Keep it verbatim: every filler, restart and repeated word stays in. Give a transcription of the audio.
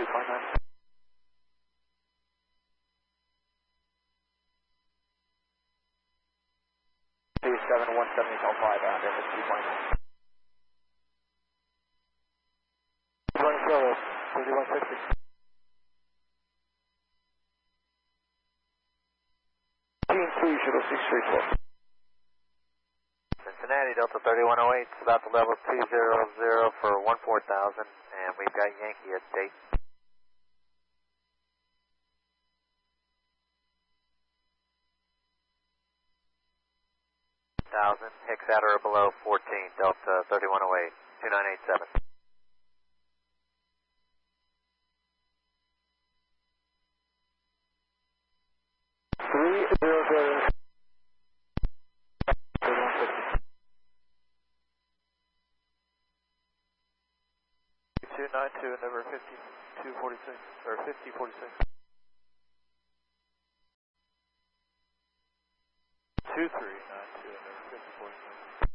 two five nine. two seven one seven eight five, uh, Air two five nine. Run solo, thirty-one sixty. Team three, shuttle six three four. Cincinnati, Delta thirty-one oh eight, it's about to level two zero zero for one four thousand, and we've got Yankee at date. Thousand, Hicks at or below fourteen, Delta thirty-one oh eight, two nine eight seven. three zero zero. two nine two, number fifty-two forty-six, or fifty forty-six. two three nine two, number fifty forty-six.